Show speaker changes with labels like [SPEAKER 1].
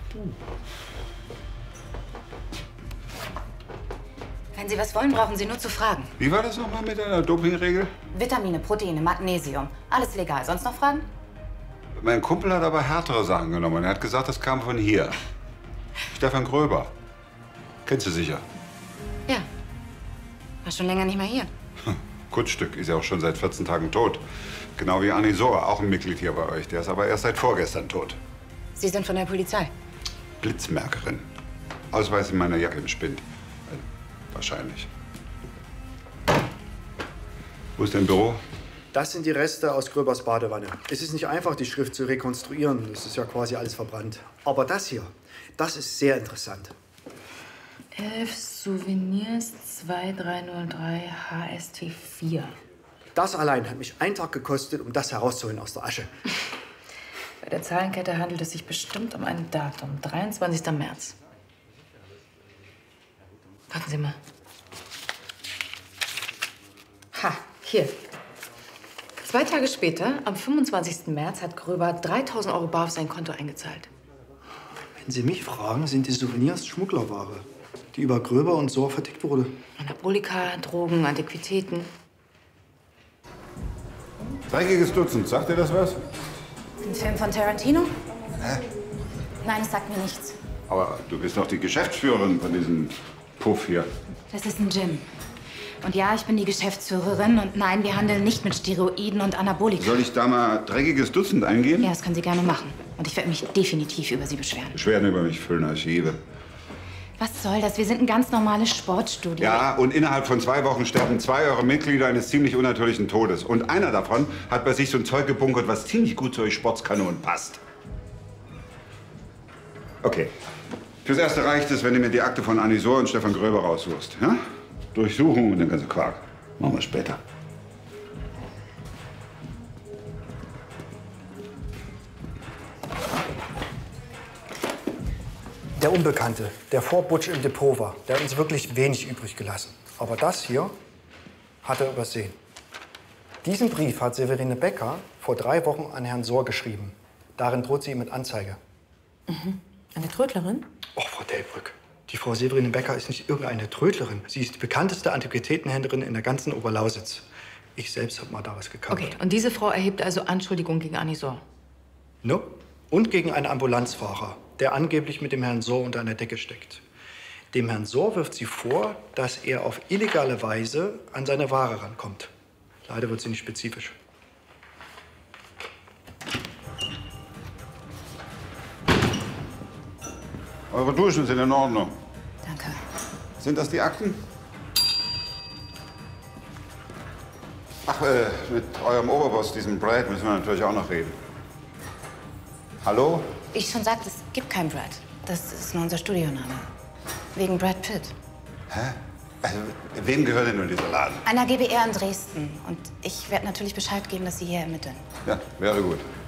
[SPEAKER 1] Wenn Sie was wollen, brauchen Sie nur zu fragen.
[SPEAKER 2] Wie war das nochmal mit der Dopingregel?
[SPEAKER 1] Vitamine, Proteine, Magnesium. Alles legal. Sonst noch Fragen?
[SPEAKER 2] Mein Kumpel hat aber härtere Sachen genommen. Er hat gesagt, das kam von hier. Stefan Gröber. Kennst du sicher?
[SPEAKER 1] Ja. War schon länger nicht mehr hier.
[SPEAKER 2] Kunststück, ist ja auch schon seit 14 Tagen tot. Genau wie Anisor, auch ein Mitglied hier bei euch. Der ist aber erst seit vorgestern tot.
[SPEAKER 1] Sie sind von der Polizei?
[SPEAKER 2] Blitzmerkerin. Ausweis in meiner Jacke im Spind. Wahrscheinlich. Wo ist dein Büro?
[SPEAKER 3] Das sind die Reste aus Gröbers Badewanne. Es ist nicht einfach, die Schrift zu rekonstruieren. Es ist ja quasi alles verbrannt. Aber das hier, das ist sehr interessant.
[SPEAKER 4] 11 Souvenirs 2303 HST4.
[SPEAKER 3] Das allein hat mich einen Tag gekostet, um das herauszuholen aus der Asche.
[SPEAKER 4] Bei der Zahlenkette handelt es sich bestimmt um ein Datum, 23. März. Warten Sie mal. Ha, hier. 2 Tage später, am 25. März, hat Gröber 3.000 Euro bar auf sein Konto eingezahlt.
[SPEAKER 3] Wenn Sie mich fragen, sind die Souvenirs Schmugglerware, die über Gröber und Sohr verdeckt wurde.
[SPEAKER 4] Anabolika, Drogen, Antiquitäten.
[SPEAKER 2] Dreckiges Dutzend, sagt dir das was?
[SPEAKER 1] Ein Film von Tarantino?
[SPEAKER 2] Hä?
[SPEAKER 1] Nein, es sagt mir nichts.
[SPEAKER 2] Aber du bist doch die Geschäftsführerin von diesem Puff hier.
[SPEAKER 1] Das ist ein Gym. Und ja, ich bin die Geschäftsführerin. Und nein, wir handeln nicht mit Steroiden und Anabolika.
[SPEAKER 2] Soll ich da mal dreckiges Dutzend eingeben?
[SPEAKER 1] Ja, das können Sie gerne machen. Und ich werde mich definitiv über Sie beschweren.
[SPEAKER 2] Beschwerden über mich füllen Archive.
[SPEAKER 1] Was soll das? Wir sind ein ganz normales Sportstudio.
[SPEAKER 2] Ja, und innerhalb von 2 Wochen sterben 2 eurer Mitglieder eines ziemlich unnatürlichen Todes. Und einer davon hat bei sich so ein Zeug gebunkert, was ziemlich gut zu euch Sportskanonen passt. Okay. Fürs Erste reicht es, wenn du mir die Akte von Anisor und Stefan Gröber raussuchst. Ja? Durchsuchung und den ganzen Quark. Machen wir später.
[SPEAKER 3] Der Unbekannte, der vor Butch im Depot war, der hat uns wirklich wenig übrig gelassen. Aber das hier hat er übersehen. Diesen Brief hat Severine Becker vor 3 Wochen an Herrn Sohr geschrieben. Darin droht sie ihm mit Anzeige.
[SPEAKER 4] Mhm. Eine Trödlerin?
[SPEAKER 3] Oh, Frau Delbrück, die Frau Severine Becker ist nicht irgendeine Trödlerin. Sie ist die bekannteste Antiquitätenhändlerin in der ganzen Oberlausitz. Ich selbst habe mal da was gekauft.
[SPEAKER 4] Okay, und diese Frau erhebt also Anschuldigungen gegen Anisor?
[SPEAKER 3] No. Und gegen einen Ambulanzfahrer, der angeblich mit dem Herrn Sohr unter einer Decke steckt. Dem Herrn Sohr wirft sie vor, dass er auf illegale Weise an seine Ware rankommt. Leider wird sie nicht spezifisch.
[SPEAKER 2] Eure Duschen sind in Ordnung.
[SPEAKER 1] Danke.
[SPEAKER 2] Sind das die Akten? Ach, mit eurem Oberboss, diesem Brad, müssen wir natürlich auch noch reden. Hallo?
[SPEAKER 1] Wie ich schon sagte, es gibt keinen Brad. Das ist nur unser Studioname. Wegen Brad Pitt.
[SPEAKER 2] Hä? Also, wem gehört denn nun dieser Laden?
[SPEAKER 1] Einer GBR in Dresden. Und ich werde natürlich Bescheid geben, dass Sie hier ermitteln.
[SPEAKER 2] Ja, wäre gut.